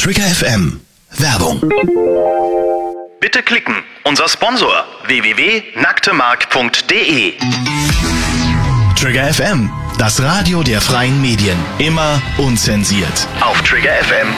Trigger FM. Werbung. Bitte klicken. Unser Sponsor www.nacktemark.de. Trigger FM. Das Radio der freien Medien. Immer unzensiert. Auf Trigger FM